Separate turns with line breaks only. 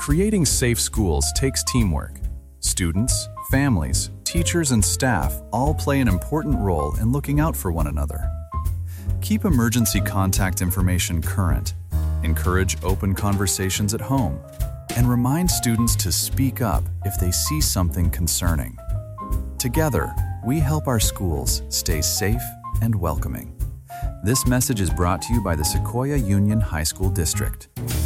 Creating safe schools takes teamwork. Students, families, teachers, and staff all play an important role in looking out for one another. Keep emergency contact information current, encourage open conversations at home, and remind students to speak up if they see something concerning. Together, we help our schools stay safe and welcoming. This message is brought to you by the Sequoia Union High School District.